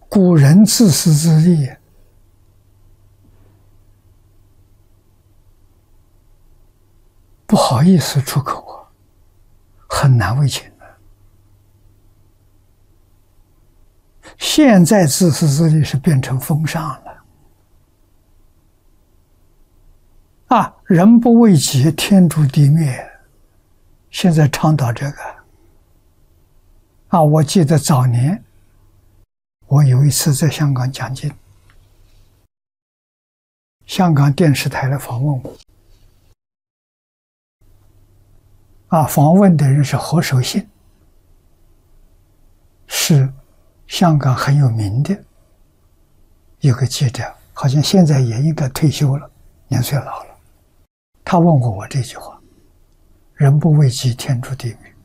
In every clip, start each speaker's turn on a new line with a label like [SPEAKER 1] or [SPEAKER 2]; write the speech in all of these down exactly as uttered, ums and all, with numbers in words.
[SPEAKER 1] 古人自私自利，不好意思出口啊，很难为情的。现在自私自利是变成风尚了啊！人不为己，天诛地灭。现在倡导这个啊！我记得早年我有一次在香港讲经，香港电视台来访问我啊，访问的人是何守信，是香港很有名的一个记者，好像现在也应该退休了，年岁老了。他问过我这句话：人不为己，天诛地灭。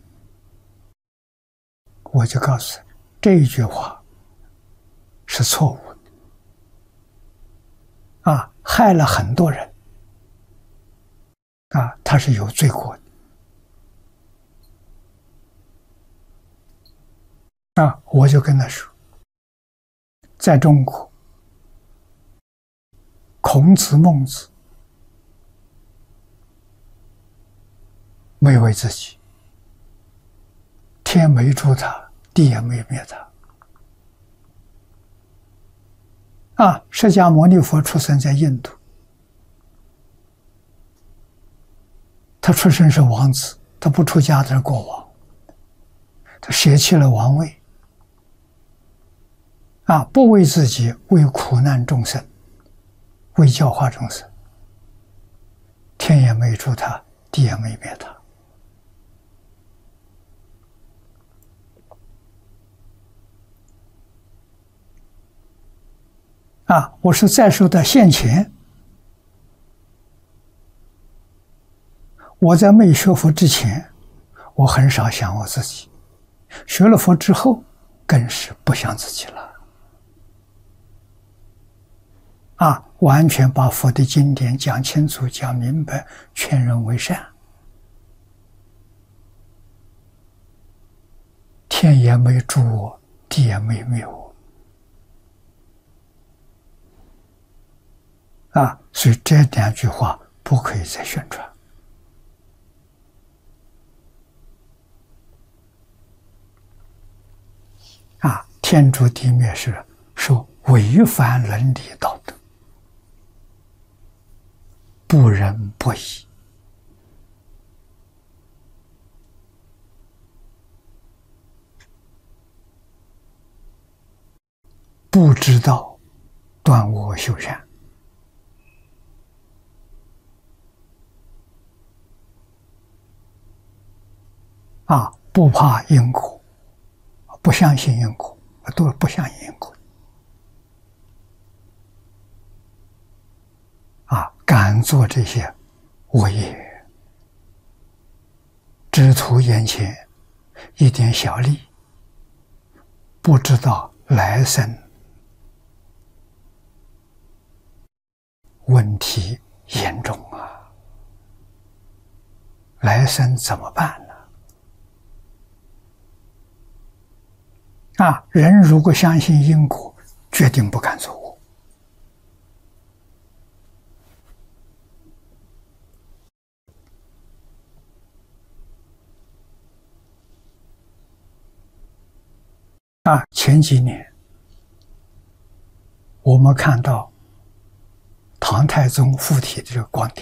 [SPEAKER 1] 我就告诉他，这一句话是错误的啊，害了很多人啊，他是有罪过的啊。我就跟他说，在中国，孔子、孟子没为自己，天没诛他，地也没灭他啊。释迦牟尼佛出生在印度，他出生是王子，他不出家的是国王，他舍弃了王位啊，不为自己，为苦难众生，为教化众生，天也没诛他，地也没灭他啊。我是再说到现前，我在没学佛之前，我很少想我自己，学了佛之后更是不想自己了啊，完全把佛的经典讲清楚、讲明白，劝人为善，天也没诛我，地也没灭我啊，所以这两句话不可以再宣传啊！天诛地灭是说违反伦理道德，不仁不义，不知道断恶修善啊，不怕因果，不相信因果，都不相信因果啊，敢做这些恶业，只图眼前一点小利，不知道来生问题严重啊！来生怎么办呢？啊，人如果相信因果，决定不敢做恶啊。前几年我们看到唐太宗附体的这个光碟